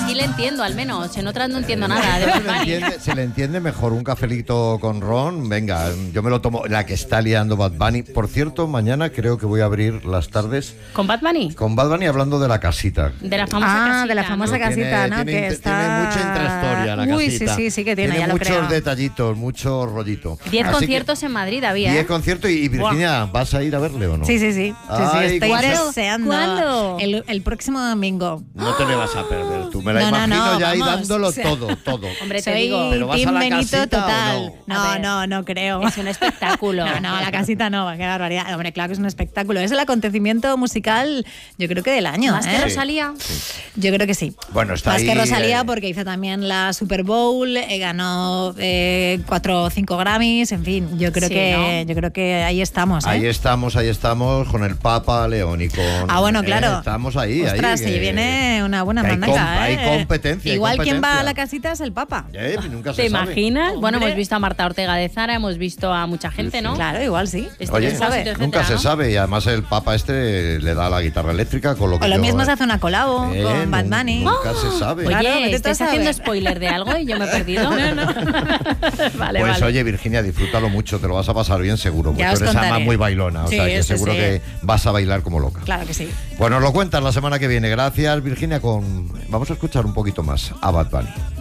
aquí le entiendo, al menos. En otras no entiendo nada de Bad Bunny. Se le entiende mejor un cafelito con ron. Venga, yo me lo tomo. La que está liando Bad Bunny. Por cierto, mañana creo que voy a abrir las tardes ¿Con Bad Bunny? con Bad Bunny hablando de la casita. De la famosa casita. de la famosa casita, ¿no? Tiene mucha intrahistoria la Uy, casita. sí que tiene, ya lo muchos creo. detallitos, mucho rollito. 10 Así que conciertos en Madrid había. 10 conciertos y Virginia, ¿vas a ir a verle o no? Sí, Ay, estoy ¿cuándo? deseando. ¿Cuándo? El próximo domingo. No te le vas a perder tú. Me la No, imagino ya ahí vamos, dándolo o sea, todo. Hombre, te Soy digo, ¿Pero vas a Team la Benito casita o total. no? A ver. No creo. es un espectáculo. No, la casita no, qué barbaridad. Hombre, claro que es un espectáculo. Es el acontecimiento musical, yo creo que del año. Más que ¿eh? Rosalía. Yo creo que sí. Bueno, está Más ahí, que Rosalía, porque hizo también la Super Bowl, ganó 4 o 5 Grammys, en fin, yo creo Sí, yo creo que ahí estamos. Ahí estamos con el Papa León y con... bueno, claro. Estamos ahí. Ostras, ahí, se viene una buena que hay mandaca, hay competencia. Igual hay quien va competencia. a la casita es el Papa. Nunca se ¿Te sabe. imaginas? Bueno, Hombre. hemos visto a Marta Ortega de Zara, hemos visto a mucha gente, ¿no? Claro, igual sí. Oye, Quién sabe. nunca se ¿no? sabe y además el Papa le da la guitarra eléctrica con lo que O lo yo- mismo se hace una colabo con Bad Bunny. Nunca se sabe. Oye, Claro, vete tú a ¿estáis saber. haciendo spoiler de algo y yo me he perdido? Vale, Pues vale. oye, Virginia, disfrútalo mucho, te lo vas a pasar bien seguro, porque Ya tú os eres contaré. ama muy bailona, o Sí, sea que sí, seguro sí. que vas a bailar como loca. Claro que sí. Bueno, lo cuentas la semana que viene. Gracias, Virginia. Vamos a escuchar un poquito más a Bad Bunny.